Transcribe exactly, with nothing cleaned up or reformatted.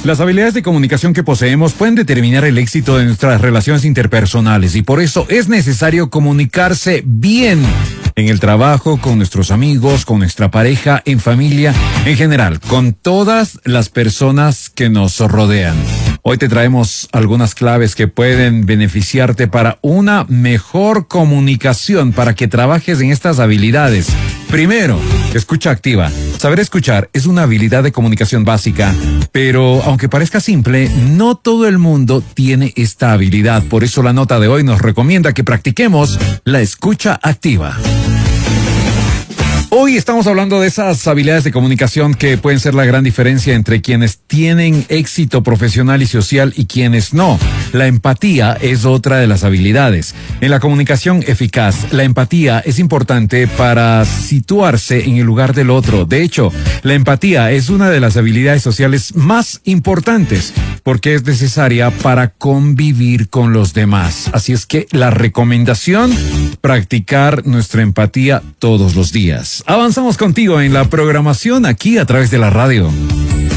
Las habilidades de comunicación que poseemos pueden determinar el éxito de nuestras relaciones interpersonales y por eso es necesario comunicarse bien en el trabajo, con nuestros amigos, con nuestra pareja, en familia, en general, con todas las personas que nos rodean. Hoy te traemos algunas claves que pueden beneficiarte para una mejor comunicación, para que trabajes en estas habilidades. Primero, escucha activa. Saber escuchar es una habilidad de comunicación básica, pero aunque parezca simple, no todo el mundo tiene esta habilidad. Por eso la nota de hoy nos recomienda que practiquemos la escucha activa. Hoy estamos hablando de esas habilidades de comunicación que pueden ser la gran diferencia entre quienes tienen éxito profesional y social y quienes no. La empatía es otra de las habilidades. En la comunicación eficaz, la empatía es importante para situarse en el lugar del otro. De hecho, la empatía es una de las habilidades sociales más importantes porque es necesaria para convivir con los demás. Así es que la recomendación, practicar nuestra empatía todos los días. Avanzamos contigo en la programación aquí a través de la radio.